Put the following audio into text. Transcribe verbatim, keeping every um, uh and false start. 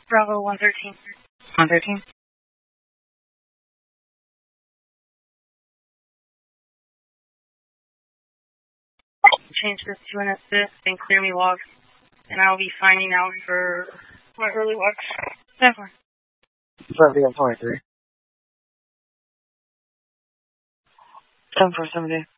Bravo one thirteen. one thirteen. Change this to an assist and clear me logs. And I'll be finding out for my early logs. Definitely. Seventy and twenty-three. seven four seven